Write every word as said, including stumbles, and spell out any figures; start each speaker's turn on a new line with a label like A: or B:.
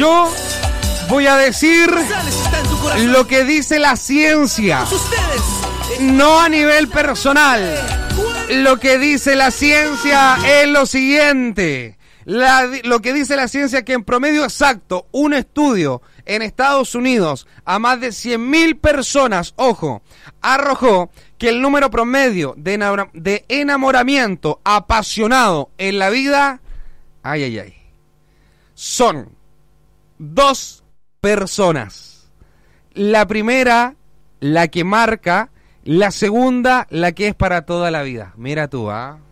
A: Yo voy a decir lo que dice la ciencia, no a nivel personal. Lo que dice la ciencia es lo siguiente. La, lo que dice la ciencia es que en promedio exacto, un estudio en Estados Unidos a más de cien mil personas, ojo, arrojó que el número promedio de, enamor- de enamoramiento apasionado en la vida, ay, ay, ay, son dos personas. La primera, la que marca, la segunda, la que es para toda la vida. Mira tú, ¿ah? ¿eh?